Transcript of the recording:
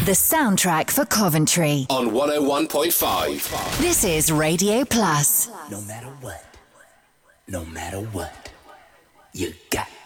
The soundtrack for Coventry. On 101.5. This is Radio Plus. No matter what, you got